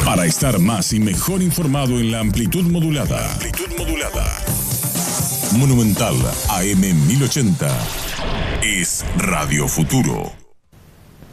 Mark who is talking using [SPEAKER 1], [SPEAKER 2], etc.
[SPEAKER 1] Para estar más y mejor informado en la amplitud modulada. Monumental AM 1080 es Radio Futuro.